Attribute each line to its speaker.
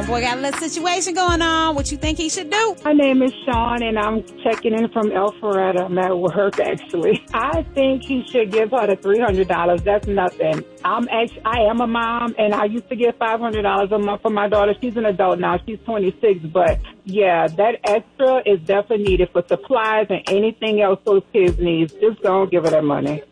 Speaker 1: Homeboy got a little situation going on. What you think he should do?
Speaker 2: My name is Sean, and I'm checking in from Alpharetta. I'm at work, actually. I think he should give her the $300. That's nothing. I am a mom, and I used to get $500 a month for my daughter. She's an adult now. She's 26, but yeah, that extra is definitely needed for supplies and anything else those kids need. Just don't give her that money.